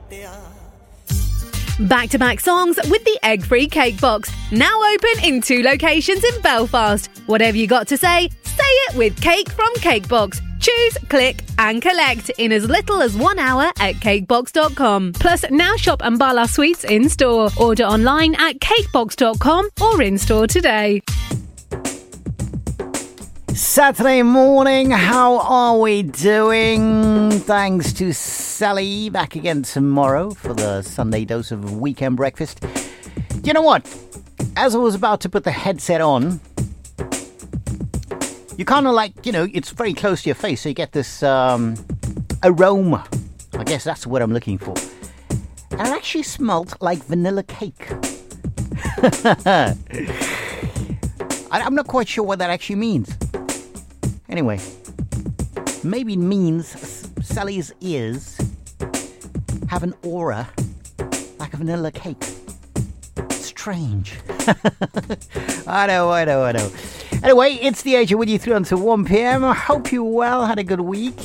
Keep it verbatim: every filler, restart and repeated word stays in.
Back-to-back songs with the egg-free cake box. Now open in two locations in Belfast. Whatever you got to say, say it with Cake from Cakebox. Choose, click and collect in as little as one hour at cakebox dot com. Plus, now shop Ambala Sweets in-store. Order online at cakebox dot com or in-store today. Saturday morning, how are we doing? Thanks to Sally, back again tomorrow for the Sunday dose of weekend breakfast. You know what? As I was about to put the headset on, you kind of like, you know, it's very close to your face, so you get this um, aroma. I guess that's what I'm looking for. And it actually smelt like vanilla cake. I, I'm not quite sure what that actually means. Anyway, maybe it means Sally's ears have an aura like a vanilla cake. Strange. I know, I know, I know. Anyway, it's the Agent with you through until one p.m. I hope you're well, had a good week.